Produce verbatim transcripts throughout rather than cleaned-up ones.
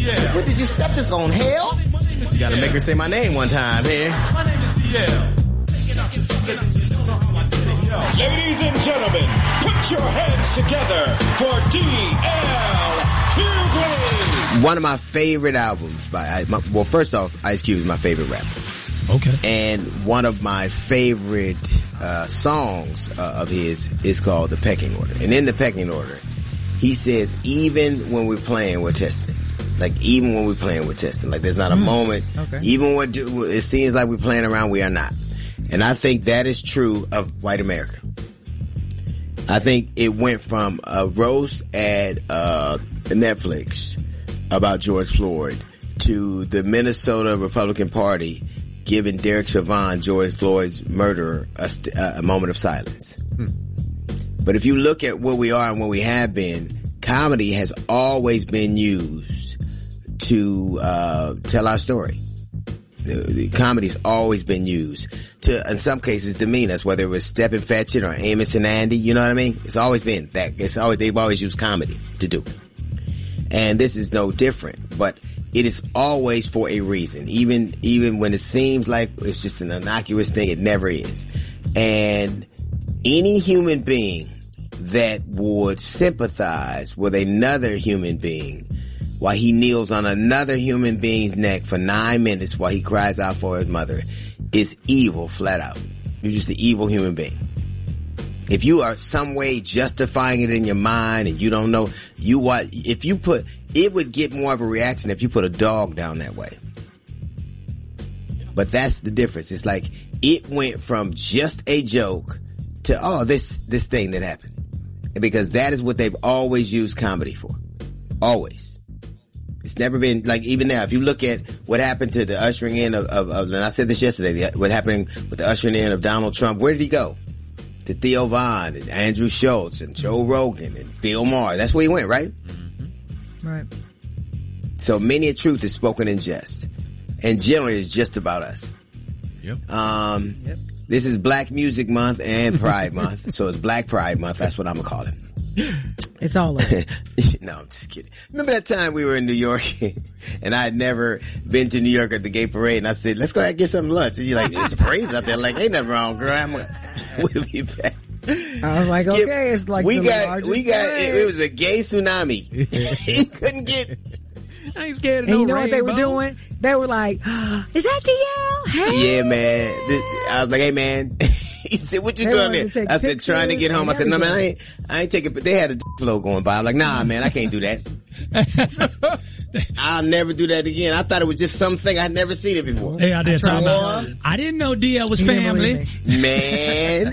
D L. What did you step this on, hell? You gotta make her say my name one time here. My name is D L. Ladies and gentlemen, put your hands together for D L Hughley. One of my favorite albums by, my, well, first off, Ice Cube is my favorite rapper. Okay. And one of my favorite uh songs uh, of his is called The Pecking Order. And in The Pecking Order, he says, even when we're playing, we're testing. Like, even when we're playing, we're testing. Like, there's not a mm. moment. Okay. Even when do, it seems like we're playing around, we are not. And I think that is true of white America. I think it went from a roast at uh Netflix about George Floyd to the Minnesota Republican Party giving Derek Chauvin, George Floyd's murderer, a, st- a moment of silence. Hmm. But if you look at where we are and where we have been, comedy has always been used to uh tell our story. The, the comedy's always been used to, in some cases, demean us, whether it was Step and Fetch It or Amos and Andy, you know what I mean? It's always been that. It's always, they've always used comedy to do it. And this is no different, but it is always for a reason. Even, even when it seems like it's just an innocuous thing, it never is. And any human being that would sympathize with another human being while he kneels on another human being's neck for nine minutes while he cries out for his mother is evil, flat out. You're just an evil human being. If you are some way justifying it in your mind and you don't know, you what, if you put, it would get more of a reaction if you put a dog down that way. But that's the difference. It's like, it went from just a joke to, oh, this, this thing that happened. Because that is what they've always used comedy for. Always. It's never been, like, even now, if you look at what happened to the ushering in of, of, of and I said this yesterday, what happened with the ushering in of Donald Trump, where did he go? To Theo Von and Andrew Schultz and Joe Rogan and Bill Maher. That's where he went, right? Mm-hmm. Right. So many a truth is spoken in jest. And generally it's just about us. Yep. Um, yep. This is Black Music Month and Pride Month. So it's Black Pride Month. That's what I'm gonna call it. It's all over. No, I'm just kidding. Remember that time we were in New York and I had never been to New York at the gay parade and I said, let's go ahead and get some lunch. And you're like, there's parades out there. Like, ain't nothing wrong, girl. I'm gonna, we'll be back. I was like, Skip, okay, it's like we the got, largest we got, it, parade. it was a gay tsunami. He couldn't get, I ain't scared of and no you know rainbow. what they were doing? They were like, oh, is that D L? Hey. yeah, man. This, I was like, hey, man. He said, what you They doing wanted there? to take I said, trying to get home. I said, no, man, I ain't, I ain't taking, but they had a flow going by. I'm like, nah, man, I can't do that. I'll never do that again. I thought it was just something. I'd never seen it before. Hey, I did talk Boy. about I didn't know D L was You didn't family. believe me. Man.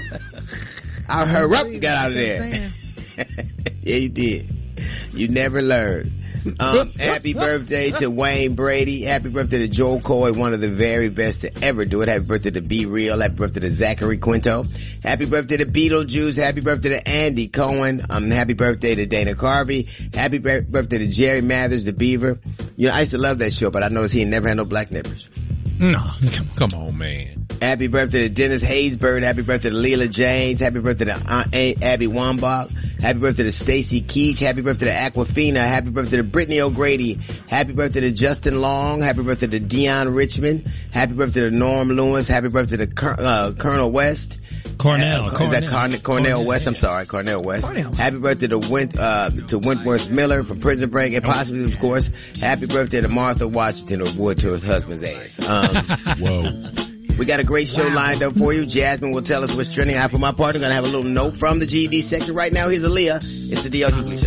I hurry up and got out of there. Yeah, you did. You never learned. Um, happy birthday to Wayne Brady. Happy birthday to Joel Coy, one of the very best to ever do it. Happy birthday to Be Real. Happy birthday to Zachary Quinto. Happy birthday to Beetlejuice. Happy birthday to Andy Cohen. Um, happy birthday to Dana Carvey. Happy bir- birthday to Jerry Mathers, the Beaver. You know, I used to love that show, but I noticed he never had no black nippers. No, come, come on, man. Happy birthday to Dennis Haysbert. Happy birthday to Leela James. Happy birthday to Aunt A- Abby Wambach. Happy birthday to Stacy Keach. Happy birthday to Aquafina. Happy birthday to Brittany O'Grady. Happy birthday to Justin Long. Happy birthday to Dion Richmond. Happy birthday to Norm Lewis. Happy birthday to Cur- uh, Colonel West. Cornell. Uh, Cornell. Is that Cornell, Cornell West? I'm sorry, Cornell West. Cornell. Happy birthday to Went, uh, to Wentworth Miller from Prison Break, and possibly, of course, happy birthday to Martha Washington, or Wood to his husband's ass. Um, Whoa. we got a great show lined up for you. Jasmine will tell us what's trending. I, for my part, I'm going to have a little note from the G E D section right now. Here's Aaliyah. It's the D L Hughley Show.